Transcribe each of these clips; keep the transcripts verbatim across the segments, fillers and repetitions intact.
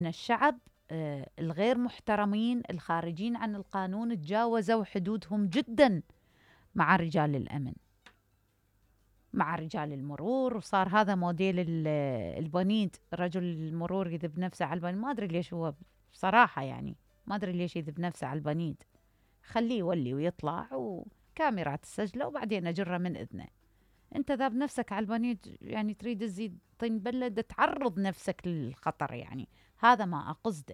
من الشعب آه، الغير محترمين الخارجين عن القانون تجاوزوا حدودهم جدا مع رجال الأمن، مع رجال المرور، وصار هذا موديل ال- البنيد. رجل المرور يذب نفسه على البنيد، ما أدري ليش هو بصراحة، يعني ما أدري ليش يذب نفسه على البنيد. خليه يولي ويطلع وكاميرات تسجله وبعدين أجره من إذنه. أنت ذاب نفسك على البنيد، يعني تريد تزيد طين بلد، تعرض نفسك للخطر، يعني هذا ما أقصده.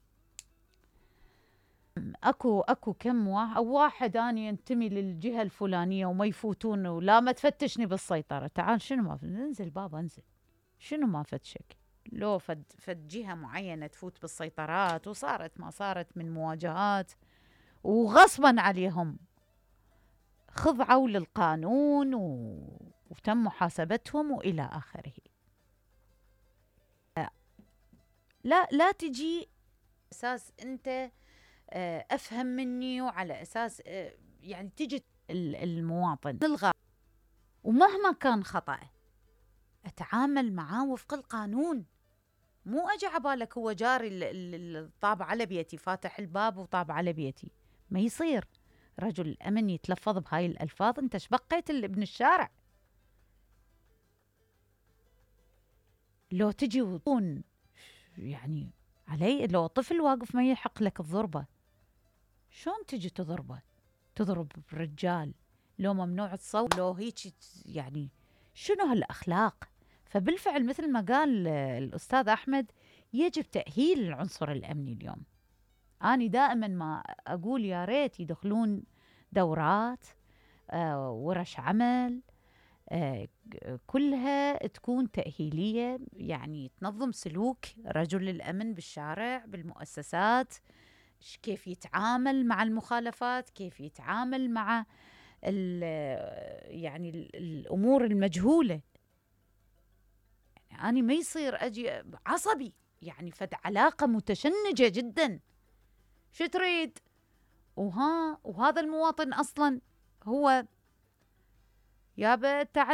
اكو اكو كم واحد او واحد اني ينتمي للجهه الفلانيه وما يفوتون، ولا ما تفتشني بالسيطره. تعال شنو ما انزل بابا انزل، شنو ما فتشك؟ لو فد فد جهه معينه تفوت بالسيطرات، وصارت ما صارت من مواجهات وغصبا عليهم خضعوا للقانون و... وتم محاسبتهم والى اخره. لا لا تجي اساس انت آه، افهم مني، وعلى اساس آه، يعني تجي المواطن نلغى، ومهما كان خطأ اتعامل معاه وفق القانون. مو اجي عبالك هو جاري ال- ال- الطابع على بيتي، فاتح الباب وطابع على بيتي. ما يصير رجل الامن يتلفظ بهاي الالفاظ. انت شبقيت ابن الشارع. لو تجي وطون يعني علي، لو طفل واقف ما يحق لك الضربه، شلون تجي تضربه؟ تضرب الرجال؟ لو ممنوع تصوت، لو هيك يعني شنو هالأخلاق؟ فبالفعل مثل ما قال آه، الأستاذ أحمد، يجب تأهيل العنصر الأمني اليوم. أنا دائما ما أقول يا ريت يدخلون دورات، آه، ورش عمل، آه، كلها تكون تأهيلية، يعني تنظم سلوك رجل الأمن بالشارع بالمؤسسات، كيف يتعامل مع المخالفات، كيف يتعامل مع ال يعني ال الأمور المجهولة. يعني أنا ما يصير أجي عصبي، يعني فد علاقة متشنجة جدا، شو تريد؟ وها وهذا المواطن أصلا هو يابا تعال